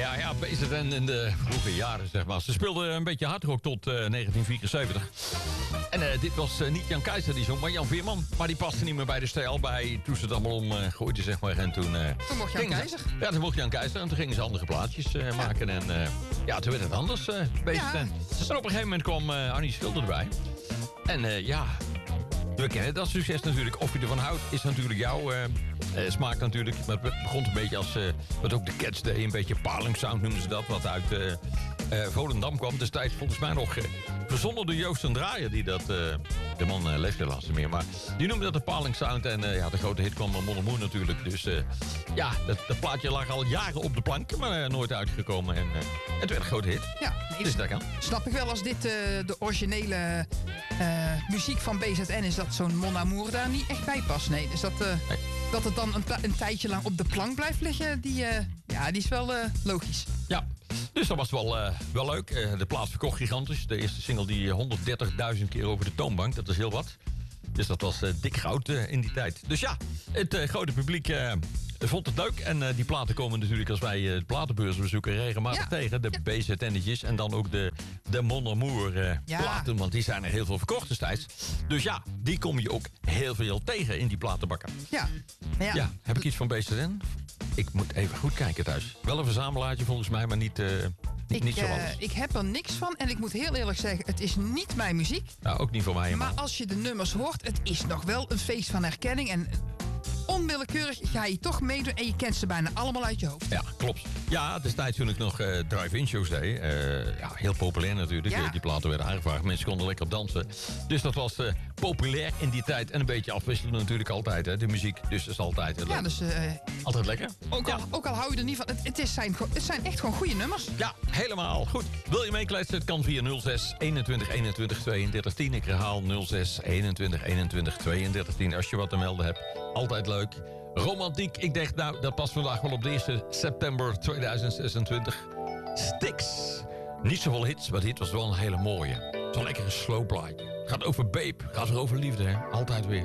Ja, BZN in de vroege jaren, zeg maar. Ze speelden een beetje hardrock tot 1974. En dit was niet Jan Keizer die zong, maar Jan Veerman. Maar die paste niet meer bij de stijl, toen ze het allemaal omgooiden, zeg maar. En toen mocht Jan Keizer. Ja, toen mocht Jan Keizer. En toen gingen ze andere plaatjes maken. En toen werd het anders, BZN. Ja. En op een gegeven moment kwam Annie Schilder erbij. En we kennen dat succes natuurlijk. Of je ervan houdt, is natuurlijk jouw smaak natuurlijk. Maar het begon een beetje als, wat ook de Cats deed, een beetje Paling Sound noemen ze dat. Wat uit Volendam kwam. Destijds volgens mij nog verzonnen door Joost en Draaier. Die dat, de man leeft helaas niet meer. Maar die noemde dat de Paling Sound. En de grote hit kwam van Mon Amour natuurlijk. Dus dat plaatje lag al jaren op de plank. Maar nooit uitgekomen. En het werd een grote hit. Ja, dus dat kan. Snap ik wel als dit de originele muziek van BZN is, dat zo'n Mon Amour daar niet echt bij past. Nee, dus dat het dan een tijdje lang op de plank blijft liggen, die is wel logisch. Ja, dus dat was wel leuk. De plaat verkocht gigantisch. De eerste single die 130.000 keer over de toonbank. Dat is heel wat. Dus dat was dik goud in die tijd. Dus ja, het grote publiek vond het leuk. En die platen komen natuurlijk als wij de platenbeurs bezoeken regelmatig tegen. De BZN'tjes en dan ook de Mon Amour platen. Want die zijn er heel veel verkocht destijds. Dus ja, die kom je ook heel veel tegen in die platenbakken. Ja, heb ik iets van BZN? Ik moet even goed kijken thuis. Wel een verzamelaartje volgens mij, maar niet zoals. Ik heb er niks van en ik moet heel eerlijk zeggen, het is niet mijn muziek. Nou, ook niet voor mij helemaal. Maar als je de nummers hoort, het is nog wel een feest van herkenning. En onwillekeurig ga je toch meedoen en je kent ze bijna allemaal uit je hoofd. Ja, klopt. Ja, destijds toen ik nog drive-in shows deed. Heel populair natuurlijk. Ja. Die platen werden aangevraagd. Mensen konden lekker dansen. Dus dat was populair in die tijd. En een beetje afwisselend natuurlijk altijd, hè, de muziek. Dus dat is altijd leuk. Ja, dus altijd lekker. Ook al hou je er niet van. Het zijn echt gewoon goede nummers. Ja, helemaal. Goed. Wil je meekletsen? Het kan via 06 21 21 32 10. Ik herhaal 06 21 21 32 10. Als je wat te melden hebt. Altijd leuk. Romantiek. Ik dacht, dat past vandaag wel op de 1 september 2026. Styx. Niet zoveel hits, maar dit was wel een hele mooie. Zo'n lekkere slow plaatje. Gaat over Babe. Gaat weer over liefde, hè. Altijd weer.